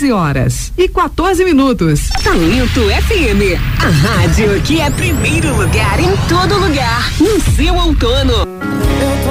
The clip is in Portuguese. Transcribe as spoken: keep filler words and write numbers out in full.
quinze horas e quatorze minutos. Talento F M, a rádio que é primeiro lugar em todo lugar, no seu outono.